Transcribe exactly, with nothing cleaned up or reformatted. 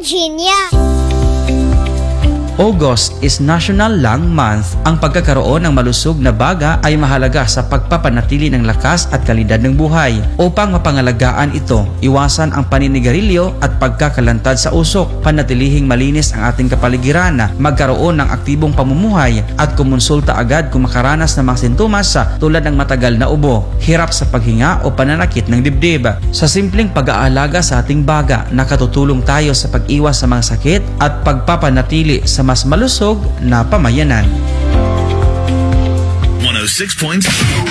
Virginia. August is National Lung Month. Ang pagkakaroon ng malusog na baga ay mahalaga sa pagpapanatili ng lakas at kalidad ng buhay. Upang mapangalagaan ito, iwasan ang paninigarilyo at pagkakalantad sa usok, panatilihing malinis ang ating kapaligiran, magkaroon ng aktibong pamumuhay at kumonsulta agad kung makaranas ng mga sintomas tulad ng matagal na ubo, hirap sa paghinga o pananakit ng dibdib. Sa simpleng pag-aalaga sa ating baga, nakatutulong tayo sa pag-iwas sa mga sakit at pagpapanatili sa mas malusog na pamayanan. one oh six point